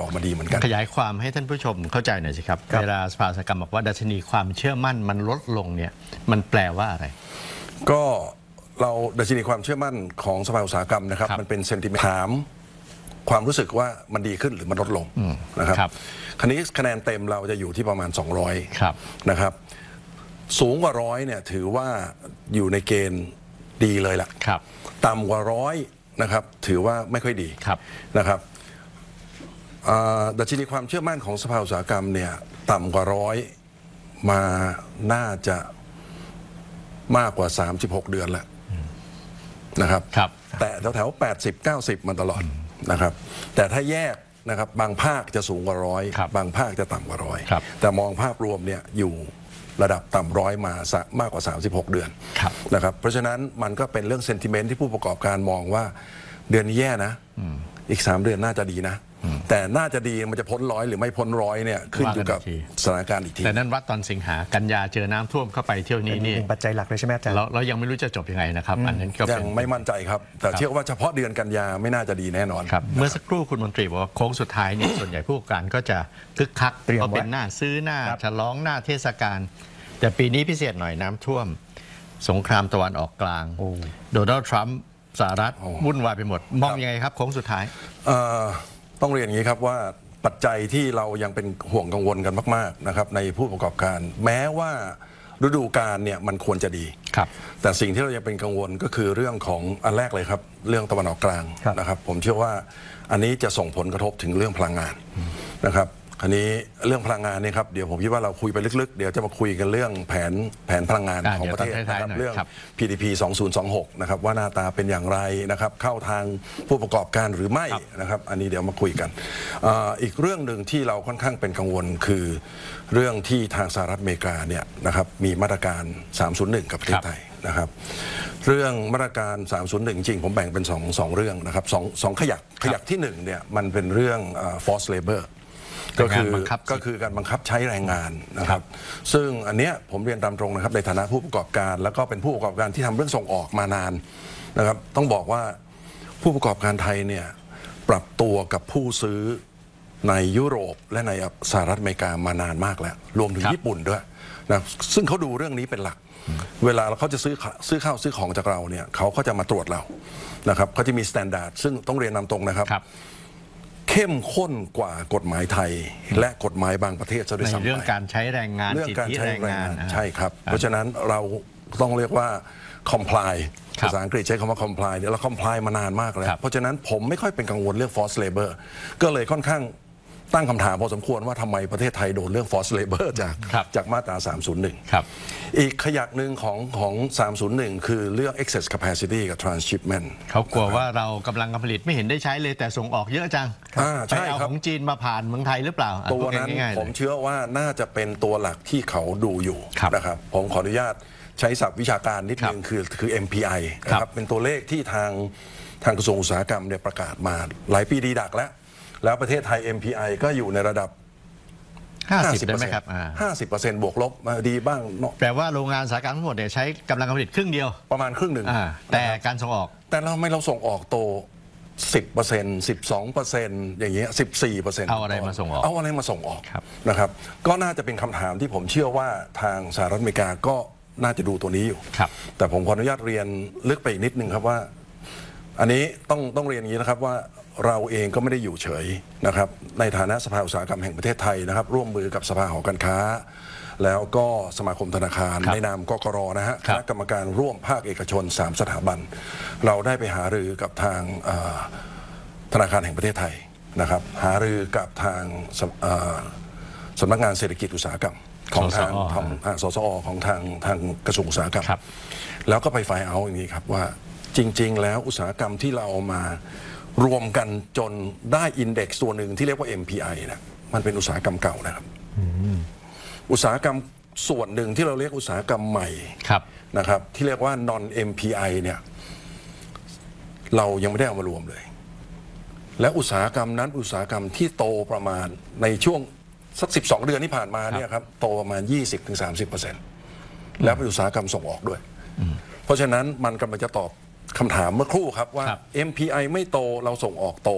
อกมาดีเหมือนกันขยายความให้ท่านผู้ชมเข้าใจหน่อยสิครับเวลาสภาอุตสาหกรรมบอกว่าดัชนีความเชื่อมั่นมันลดลงเนี่ยมันแปลว่าอะไรก็เราดัชนีความเชื่อมั่นของสภาอุตสาหกรรมนะครับมันเป็นเซนติเมนต์ถามความรู้สึกว่ามันดีขึ้นหรือมันลดลงนะครับคราวนี้คะแนนเต็มเราจะอยู่ที่ประมาณ200นะครับสูงกว่า100เนี่ยถือว่าอยู่ในเกณฑ์ดีเลยล่ะต่ำกว่า100นะครับถือว่าไม่ค่อยดีนะครับดัชนีความเชื่อมั่นของสภาอุตสาหกรรมเนี่ยต่ำกว่า100มาน่าจะมากกว่า36 เดือนแล้วนะครับแต่แถว80-90มาตลอดนะครับแต่ถ้าแยกนะครับบางภาคจะสูงกว่า100บางภาคจะต่ำกว่า100แต่มองภาพรวมเนี่ยอยู่ระดับต่ำ100มากกว่า36 เดือนนะครับเพราะฉะนั้นมันก็เป็นเรื่องเซนติเมนต์ที่ผู้ประกอบการมองว่าเดือนนี้แย่นะอีก3 เดือนน่าจะดีนะแต่น่าจะดีมันจะพ้น100หรือไม่พ้น100เนี่ยขึ้นอยู่กับสถานการณ์อีกทีแต่นั้นวัดตอนสิงหากันยาเจอน้ำท่วมเข้าไปเที่ยวนี้นี่ปัจจัยหลักเลยใช่ไหมอาจารย์เรายังไม่รู้จะจบยังไงนะครับอันนั้นก็ยังไม่มั่นใจครับแต่เชื่อว่าเฉพาะเดือนกันยาไม่น่าจะดีแน่นอนครับเมื่อสักครู่คุณมนตรีบอกว่าโค้งสุดท้ายเนี่ยส่วนใหญ่ผู้ประกอบการก็จะคึกคักเพราะเป็นหน้าซื้อหน้าฉลองหน้าเทศกาลแต่ปีนี้พิเศษหน่อยน้ำท่วมสงครามตะวันออกกลางโดนัลด์ทรัมป์สหรัฐวุ่นวายไปหมดมองยังไงครับโค้งสุดท้ายต้องเรียนอย่างนี้ครับว่าปัจจัยที่เรายังเป็นห่วงกังวลกันมากๆนะครับในผู้ประกอบการแม้ว่าฤดูกาลเนี่ยมันควรจะดีแต่สิ่งที่เรายังเป็นกังวลก็คือเรื่องของอันแรกเลยครับเรื่องตะวันออกกลางนะครับผมเชื่อว่าอันนี้จะส่งผลกระทบถึงเรื่องพลังงานนะครับอันนี้เรื่องพลังงานเนี่ยครับเดี๋ยวผมคิดว่าเราคุยไปลึกๆเดี๋ยวจะมาคุยกันเรื่องแผนพลังงานของประเทศนะครับเรื่อง PDP 2026นะครับว่าหน้าตาเป็นอย่างไรนะครับเข้าทางผู้ประกอบการหรือไม่นะครับอันนี้เดี๋ยวมาคุยกันอีกเรื่องหนึ่งที่เราค่อนข้างเป็นกังวลคือเรื่องที่ทางสหรัฐอเมริกาเนี่ยนะครับมีมาตรการ301กับประเทศไทยนะครับเรื่องมาตรการ301จริงผมแบ่งเป็น2เรื่องนะครับสองขยักที่1เนี่ยมันเป็นเรื่อง forced laborก็คือการบังคับใช้แรงงานนะครับซึ่งอันเนี้ยผมเรียนตามตรงนะครับในฐานะผู้ประกอบการแล้วก็เป็นผู้ประกอบการที่ทำเรื่องส่งออกมานานนะครับต้องบอกว่าผู้ประกอบการไทยเนี่ยปรับตัวกับผู้ซื้อในยุโรปและในสหรัฐอเมริกามานานมากแล้วรวมถึงญี่ปุ่นด้วยนะซึ่งเขาดูเรื่องนี้เป็นหลักเวลาเขาจะซื้อข้าวซื้อของจากเราเนี่ยเขาก็จะมาตรวจเรานะครับเขาจะมีมาตรฐานซึ่งต้องเรียนนำตรงนะครับเข้มข้นกว่ากฎหมายไทยและกฎหมายบางประเทศซะด้วยซ้ำไปในเรื่องการใช้แรงงานเรื่องการใช้แรงงานใช่ครับเพราะฉะนั้นเราต้องเรียกว่า comply ภาษาอังกฤษใช้คำว่า comply เนี่ยเรา comply มานานมากแล้วเพราะฉะนั้นผมไม่ค่อยเป็นกังวลเรื่อง forced labor ก็เลยค่อนข้างตั้งคำถามพอสมควรว่าทำไมประเทศไทยโดนเรื่อง forced labor จากมาตรา301อีกขยักหนึ่งของ301คือเรื่อง excess capacity กับ transshipment เขากลัวว่าเรากำลังการผลิตไม่เห็นได้ใช้เลยแต่ส่งออกเยอะจังไปเอาของจีนมาผ่านเมืองไทยหรือเปล่าตัวนั้นผมเชื่อว่าน่าจะเป็นตัวหลักที่เขาดูอยู่นะครับผมขออนุญาตใช้ศัพท์วิชาการนิดนึงคือ MPI นะครับเป็นตัวเลขที่ทางกระทรวงอุตสาหกรรมเนี่ยประกาศมาหลายปีดีดักแล้วประเทศไทย MPI ก็อยู่ในระดับ 50ได้ไหมครับ 50%บวกลบมาดีบ้างแปลว่าโรงงานอุตสาหกรรมทั้งหมดเนี่ยใช้กำลังการผลิตครึ่งเดียวประมาณครึ่งหนึ่งแต่การส่งออกแต่เราส่งออกโต10% 12% อย่างเงี้ย14% เอาอะไรมาส่งออกนะครับก็น่าจะเป็นคำถามที่ผมเชื่อว่าทางสหรัฐอเมริกาก็น่าจะดูตัวนี้อยู่แต่ผมขออนุญาตเรียนลึกไปอีกนิดนึงครับว่าอันนี้ต้องเรียนอย่างนี้นะครับว่าเราเองก็ไม่ได้อยู่เฉยนะครับในฐานะสภาอุตสาหกรรมแห่งประเทศไทยนะครับร่วมมือกับสภาหอการค้าแล้วก็สมาคมธนาคารในนามกกร.นะฮะคณะกรรมการร่วมภาคเอกชน3 สถาบันเราได้ไปหารือกับทางธนาคารแห่งประเทศไทยนะครับหารือกับทางสำนักงานเศรษฐกิจอุตสาหกรรมของทางสสอของทางกระทรวงอุตสาหกรรมแล้วก็ไปไฟเอาอย่างนี้ครับว่าจริงๆแล้วอุตสาหกรรมที่เราเอามารวมกันจนได้อินเด็กซ์ตัวหนึ่งที่เรียกว่า MPI นะมันเป็นอุตสาหกรรมเก่านะครับอุตสาหกรรมส่วนหนึ่งที่เราเรียกอุตสาหกรรมใหม่นะครับที่เรียกว่า non MPI เนี่ยเรายังไม่ได้เอามารวมเลยและอุตสาหกรรมนั้นอุตสาหกรรมที่โตประมาณในช่วงสัก12 เดือนที่ผ่านมาเนี่ยครับโตประมาณ 20-30%แล้วเป็นอุตสาหกรรมส่งออกด้วยเพราะฉะนั้นมันกำลังจะตอบคำถามเมื่อครู่ครับว่า MPI ไม่โตเราส่งออกโต